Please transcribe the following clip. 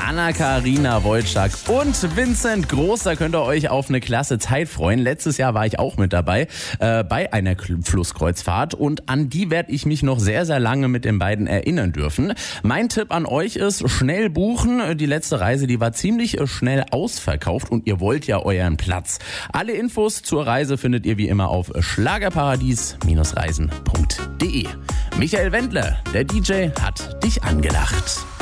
Anna-Karina Wojcik und Vincent Groß. Da könnt ihr euch auf eine klasse Zeit freuen. Letztes Jahr war ich auch mit dabei bei einer Flusskreuzfahrt und an die werde ich mich noch sehr, sehr lange mit den beiden erinnern dürfen. Mein Tipp an euch ist, schnell buchen. Die letzte Reise, die war ziemlich schnell ausverkauft und ihr wollt ja euren Platz. Alle Infos zur Reise findet ihr wie immer auf schlagerparadies-reisen.de. Michael Wendler, der DJ, hat dich angelacht.